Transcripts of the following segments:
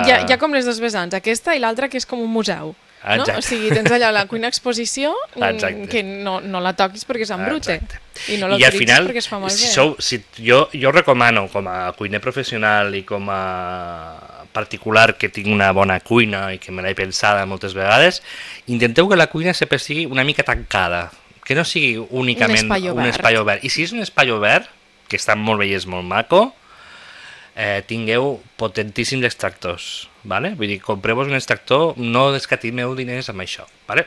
Hi ha com les dues vessants, aquesta i l'altra que és com un museu. No? O sigui, tens allà la cuina exposició que no la toquis perquè s'embrute i no l'autoritzis perquè es fa molt bé. Jo recomano com a cuiner professional i com a particular que tinc una bona cuina i que me l'he pensada moltes vegades, intenteu que la cuina sempre sigui una mica tancada, que no sigui únicament un espai obert. I si és un espai obert, que està molt bé i és molt maco, tingueu potentíssims extractors, ¿vale? Vull dir, compreu-vos un extractor, no descatimeu diners amb això, ¿vale?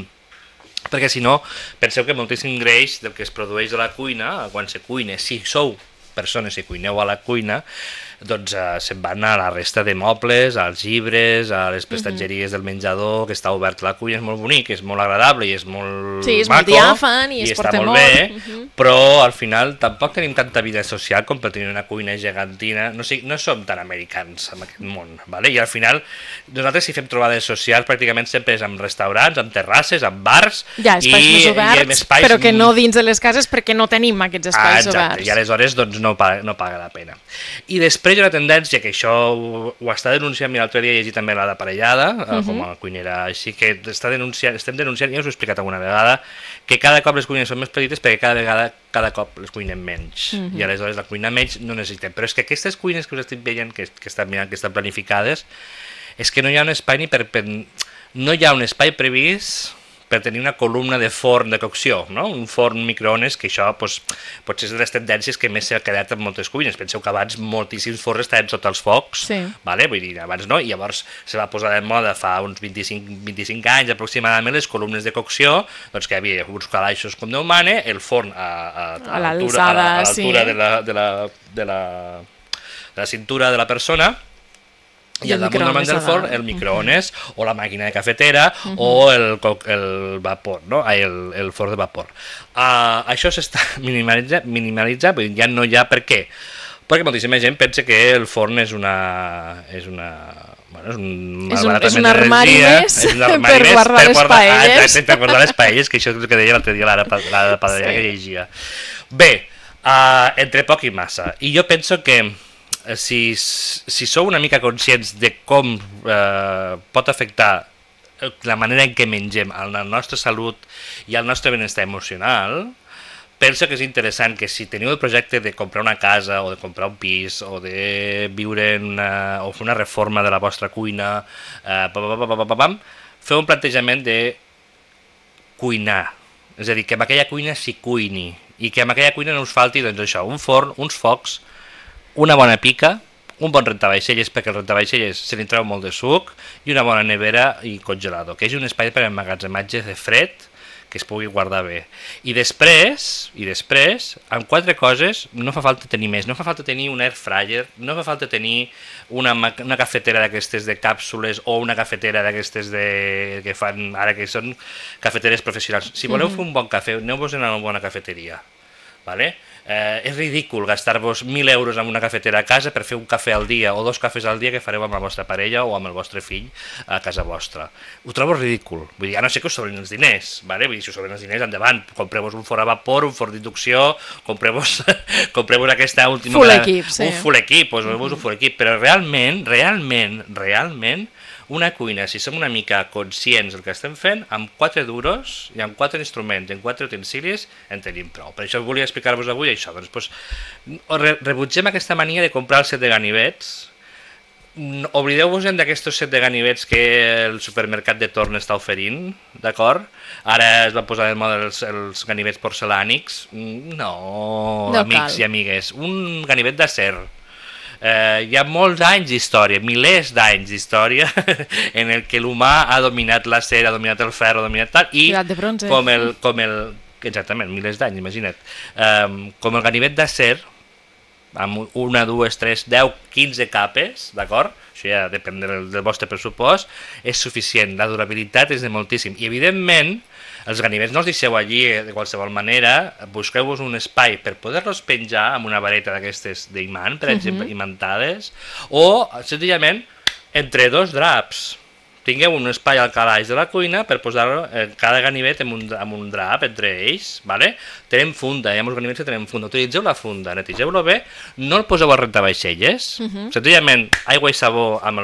Perquè si no, penseu que moltíssim greix del que es produeix a la cuina, quan se cuina, si sou persones que cuineu a la cuina, doncs se'n van a la resta de mobles, als llibres, a les prestatgeries del menjador, que està obert la cuina, és molt bonic, és molt agradable i és molt sí, és maco, molt diàfan i es està porta molt bé, però al final tampoc tenim tanta vida social com per tenir una cuina gegantina, no som tan americans en aquest món, ¿vale? I al final nosaltres si fem trobades socials pràcticament sempre és amb restaurants, amb terrasses, amb bars, hi ha espais més oberts, però que no dins de les cases perquè no tenim aquests espais oberts. I aleshores doncs no paga la pena. I després hi ha una tendència, que això ho està denunciant, l'altre dia he llegit també la d'Aparellada, com a cuinera així, que estem denunciant, ja us ho he explicat alguna vegada, que cada cop les cuines són més petites perquè cada cop les cuinem menys. I aleshores la cuina menys no necessitem. Però és que aquestes cuines que us estic veient, que estan mirant, que estan planificades, és que no hi ha un espai no hi ha un espai previst per tenir una columna de forn de cocció, no? Un forn microones, que això doncs, potser és de les tendències que més s'ha quedat en moltes cuines. Penseu que abans moltíssims forns estaven sota els focs, vale? Vull dir, abans no, i llavors se va posar de moda fa uns 25 anys aproximadament les columnes de cocció, doncs que hi havia uns calaixos com Déu mana, el forn a l'altura de la cintura de la persona, i al damunt del forn el microones o la màquina de cafetera o el vapor, no? El forn de vapor. Això s'està minimalitzant, ja no hi ha per què. Perquè moltíssima gent pensa que el forn és un armari més per guardar les paelles. Per guardar les paelles, que això és el que deia l'altre dia la Padellera que llegia. Bé, entre poc i massa. I jo penso que si sou una mica conscients de com pot afectar la manera en què mengem a la nostra salut i al nostre benestar emocional, penso que és interessant que si teniu el projecte de comprar una casa o de comprar un pis o de viure o fer una reforma de la vostra cuina, feu un plantejament de cuinar, és a dir, que en aquella cuina s'hi cuini i que en aquella cuina no us falti doncs això, un forn, uns focs, una bona pica, un bon rentavaixelles, perquè el rentavaixelles se li treu molt de suc, i una bona nevera i congelador, que és un espai per emmagatzematge de fred que es pugui guardar bé. I després, amb 4 coses, no fa falta tenir més. No fa falta tenir un air fryer, no fa falta tenir una cafetera d'aquestes de càpsules o una cafetera d'aquestes que fan ara, que són cafeteres professionals. Si voleu fer un bon cafè, aneu-vos a una bona cafeteria, ¿vale? És ridícul gastar-vos 1.000 euros en una cafetera a casa per fer un cafè al dia o 2 cafès al dia que fareu amb la vostra parella o amb el vostre fill a casa vostra. Ho trobo ridícul. Vull dir, a no ser que us sobrin els diners, ¿vale? Vull dir, si us sobrin els diners, endavant, compreu-vos un forn a vapor, un forn d'inducció, compreu-vos aquesta última... Full equip, sí. Un full equip, poseu-vos un full equip, però realment, una cuina, si som una mica conscients del que estem fent, amb 4 duros i amb 4 instruments i amb 4 utensilis en tenim prou. Per això volia explicar-vos avui això. Doncs, rebutgem aquesta mania de comprar el set de ganivets, oblideu-vos d'aquestos set de ganivets que el supermercat de torn està oferint, d'acord? Ara es va posar de moda els ganivets porcelànics. No, amics i amigues, un ganivet d'acer. Hi ha molts anys d'història, milers d'anys d'història en el que l'humà ha dominat l'acer, ha dominat el ferro, ha dominat tal, i exactament, milers d'anys, imagina't, com el ganivet d'acer, amb 1, 2, 3, 10, 15 capes, d'acord? Això ja depèn del vostre pressupost, és suficient, la durabilitat és de moltíssim, i evidentment els ganivets no els deixeu allí de qualsevol manera, busqueu-vos un espai per poder-los penjar amb una vareta d'aquestes d'imant, per exemple, imantades, o senzillament entre 2 draps. Tingueu un espai al calaix de la cuina per posar cada ganivet amb un drap entre ells, ¿vale? Tenim funda, hi ha molts ganivets que tenen funda, utilitzeu la funda, netegeu-lo bé, no el poseu al rentavaixelles, senzillament aigua i sabó amb el